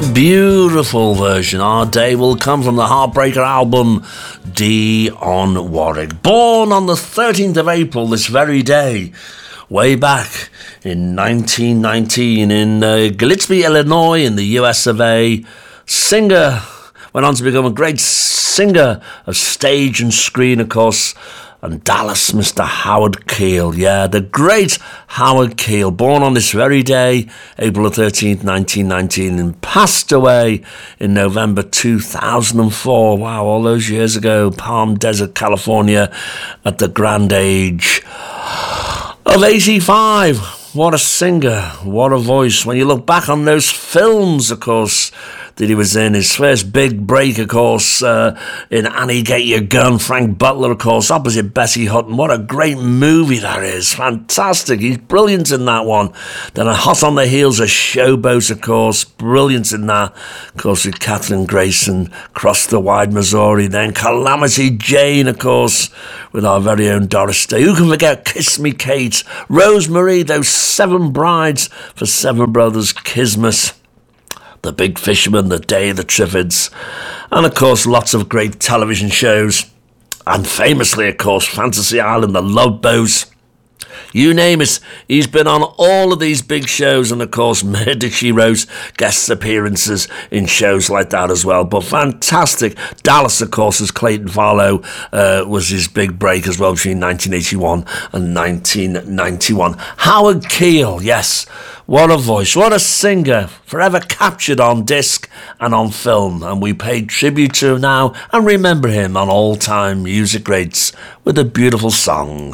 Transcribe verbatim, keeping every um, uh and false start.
beautiful version. Our Day Will Come from the Heartbreaker album, Dionne Warwick. Born on the thirteenth of April, this very day, way back in nineteen nineteen in uh, Gillespie, Illinois, in the U S of A. Singer, went on to become a great singer of stage and screen, of course. And Dallas, Mister Howard Keel, yeah, the great Howard Keel, born on this very day, April thirteenth, nineteen nineteen, and passed away in November two thousand four. Wow, all those years ago, Palm Desert, California, at the grand age of eighty-five. What a singer, what a voice. When you look back on those films, of course, that he was in, his first big break, of course, uh, in Annie Get Your Gun, Frank Butler, of course, opposite Bessie Hutton. What a great movie that is. Fantastic. He's brilliant in that one. Then a Hot on the Heels of Showboat, of course. Brilliant in that. Of course, with Kathleen Grayson, Cross the Wide Missouri. Then Calamity Jane, of course, with our very own Doris Day. Who can forget Kiss Me Kate? Rosemary, those seven brides for Seven Brothers Kismet. The Big Fisherman, The Day of the Triffids, and of course lots of great television shows, and famously, of course, Fantasy Island, The Love Boat. You name it, he's been on all of these big shows, and of course Murder, She Wrote, guest appearances in shows like that as well. But fantastic. Dallas, of course, as Clayton Farlow, uh, was his big break as well between nineteen eighty-one and nineteen ninety-one. Howard Keel, yes, what a voice, what a singer, forever captured on disc and on film, and we pay tribute to him now and remember him on all-time music greats with a beautiful song.